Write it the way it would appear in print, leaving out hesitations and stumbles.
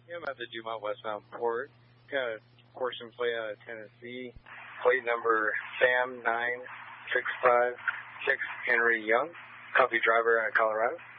Yeah, I'm at the Dumont westbound port. Got a portion plate out of Tennessee. Plate number Sam 9656 Henry Young. Copy driver out of Colorado.